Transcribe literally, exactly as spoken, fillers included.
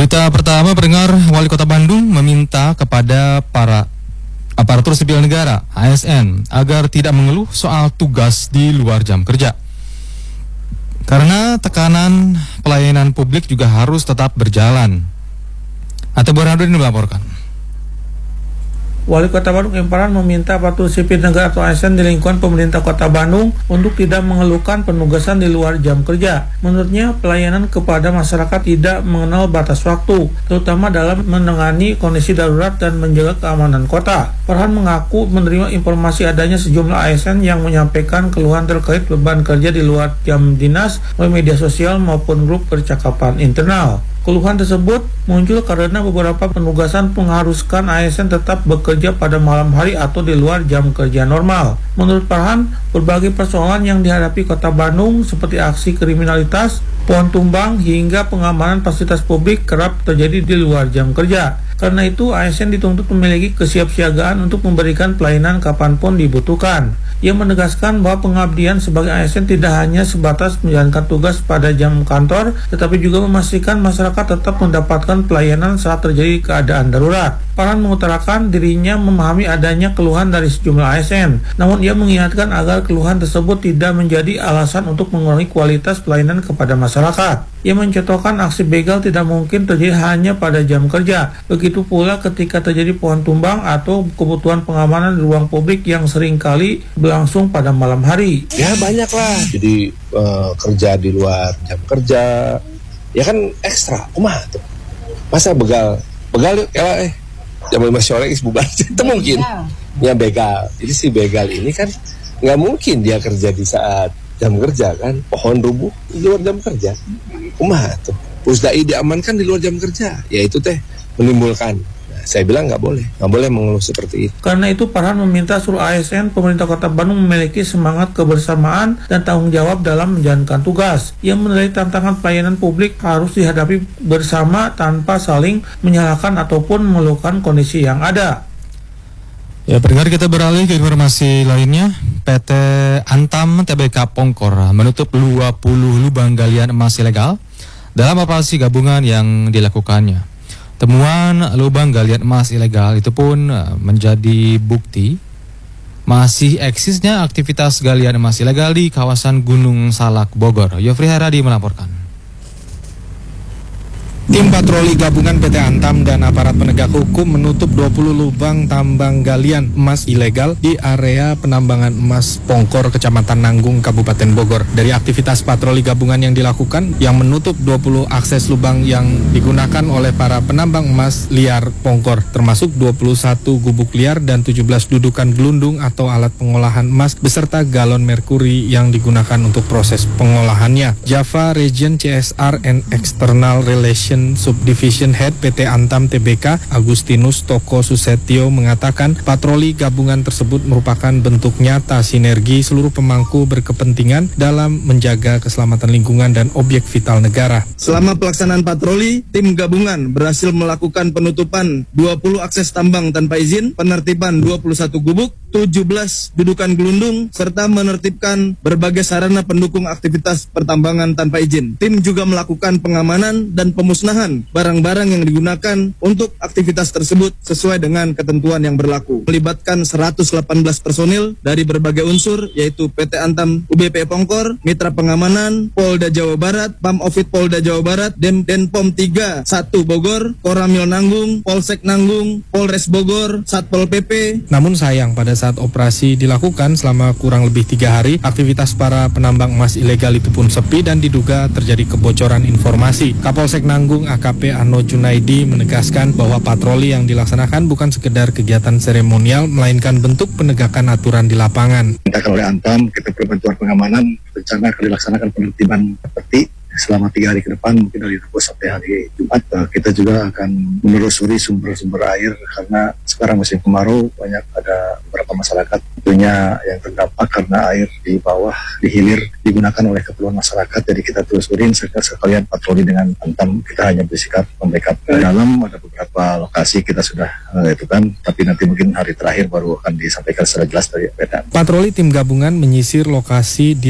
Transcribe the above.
Berita pertama, pendengar, Wali Kota Bandung meminta kepada para aparatur sipil negara A S N agar tidak mengeluh soal tugas di luar jam kerja. Karena tekanan pelayanan publik juga harus tetap berjalan. Atau Burhanuddin melaporkan. Wali Kota Bandung M. Farhan meminta aparatur sipil negara atau A S N di lingkungan pemerintah Kota Bandung untuk tidak mengeluhkan penugasan di luar jam kerja. Menurutnya, pelayanan kepada masyarakat tidak mengenal batas waktu, terutama dalam menangani kondisi darurat dan menjaga keamanan kota. Farhan mengaku menerima informasi adanya sejumlah A S N yang menyampaikan keluhan terkait beban kerja di luar jam dinas melalui media sosial maupun grup percakapan internal. Keluhan tersebut muncul karena beberapa penugasan mengharuskan A S N tetap bekerja pada malam hari atau di luar jam kerja normal. Menurut Farhan, berbagai persoalan yang dihadapi Kota Bandung seperti aksi kriminalitas, pohon tumbang, hingga pengamanan fasilitas publik kerap terjadi di luar jam kerja. Karena itu, A S N dituntut memiliki kesiapsiagaan untuk memberikan pelayanan kapanpun dibutuhkan. Ia menegaskan bahwa pengabdian sebagai A S N tidak hanya sebatas menjalankan tugas pada jam kantor, tetapi juga memastikan masyarakat tetap mendapatkan pelayanan saat terjadi keadaan darurat. Farhan mengutarakan dirinya memahami adanya keluhan dari sejumlah A S N, namun ia mengingatkan agar keluhan tersebut tidak menjadi alasan untuk mengurangi kualitas pelayanan kepada masyarakat. Ia mencontohkan aksi begal tidak mungkin terjadi hanya pada jam kerja. Begitu pula ketika terjadi pohon tumbang atau kebutuhan pengamanan di ruang publik yang seringkali berlangsung pada malam hari. Ya banyak lah. Jadi uh, kerja di luar jam kerja, ya kan ekstra. Kumaha tuh? Masa begal? Begal yuk, ya eh. Jam lima sore is bubar. Itu mungkin. Ya begal. Jadi si begal ini kan nggak mungkin dia kerja di saat jam kerja kan. Pohon rubuh di luar jam kerja. Kumaha tuh? Pusdai diamankan di luar jam kerja. Ya itu teh menimbulkan. Nah, saya bilang nggak boleh, nggak boleh mengeluh seperti itu. Karena itu Farhan meminta seluruh A S N pemerintah Kota Bandung memiliki semangat kebersamaan dan tanggung jawab dalam menjalankan tugas. Ia menilai tantangan pelayanan publik harus dihadapi bersama tanpa saling menyalahkan ataupun mengeluhkan kondisi yang ada. Ya, pendengar, kita beralih ke informasi lainnya. P T Antam T B K Pongkor menutup dua puluh lubang galian emas ilegal dalam operasi gabungan yang dilakukannya. Temuan lubang galian emas ilegal itu pun menjadi bukti masih eksisnya aktivitas galian emas ilegal di kawasan Gunung Salak, Bogor. Yofri Heradi melaporkan. Tim patroli gabungan P T Antam dan aparat penegak hukum menutup dua puluh lubang tambang galian emas ilegal di area penambangan emas Pongkor, Kecamatan Nanggung, Kabupaten Bogor. Dari aktivitas patroli gabungan yang dilakukan, yang menutup dua puluh akses lubang yang digunakan oleh para penambang emas liar Pongkor, termasuk dua puluh satu gubuk liar dan tujuh belas dudukan gelundung atau alat pengolahan emas beserta galon merkuri yang digunakan untuk proses pengolahannya. Java Region C S R and External Relations Subdivision Head P T Antam T B K Agustinus Toko Susetio mengatakan patroli gabungan tersebut merupakan bentuk nyata sinergi seluruh pemangku berkepentingan dalam menjaga keselamatan lingkungan dan objek vital negara. Selama pelaksanaan patroli, tim gabungan berhasil melakukan penutupan dua puluh akses tambang tanpa izin, penertiban dua puluh satu gubuk, tujuh belas dudukan gelundung, serta menertibkan berbagai sarana pendukung aktivitas pertambangan tanpa izin. Tim juga melakukan pengamanan dan pemusnahan barang-barang yang digunakan untuk aktivitas tersebut sesuai dengan ketentuan yang berlaku. Melibatkan seratus delapan belas personil dari berbagai unsur, yaitu P T Antam U B P Pongkor, Mitra Pengamanan, Polda Jawa Barat, Pamofit Polda Jawa Barat, Dem Denpom tiga satu Bogor, Koramil Nanggung, Polsek Nanggung, Polres Bogor, Satpol P P. Namun sayang, pada saat operasi dilakukan selama kurang lebih tiga hari, aktivitas para penambang emas ilegal itu pun sepi dan diduga terjadi kebocoran informasi. Kapolsek Nanggung A K P Ano Junaidi menegaskan bahwa patroli yang dilaksanakan bukan sekedar kegiatan seremonial, melainkan bentuk penegakan aturan di lapangan. Dimintakan oleh Antam, kita perbantuan pengamanan, rencana akan dilaksanakan penertiban seperti selama tiga hari ke depan, mungkin dari Rabu sampai hari Jumat. Kita juga akan menelusuri sumber-sumber air karena sekarang musim kemarau, banyak ada beberapa masyarakat tentunya yang terdampak karena air di bawah, di hilir digunakan oleh keperluan masyarakat. Jadi kita telusurin sekalian patroli dengan Antam. Kita hanya bersikap membackup. Di dalam ada beberapa lokasi kita sudah uh, itu kan, tapi nanti mungkin hari terakhir baru akan disampaikan secara jelas dari P T. Patroli tim gabungan menyisir lokasi di